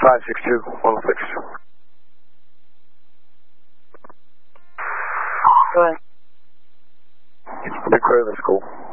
562, 106. Go ahead. Be clear of the school.